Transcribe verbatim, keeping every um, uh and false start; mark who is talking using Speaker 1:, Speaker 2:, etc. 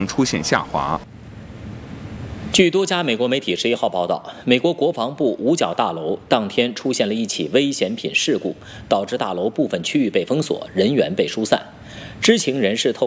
Speaker 1: 出现下滑。
Speaker 2: 据多家美国媒体十一号报道，美国国防部五角大楼当天出现了一起危险品事故，导致大楼部分区域被封锁，人员被疏散。知情人士透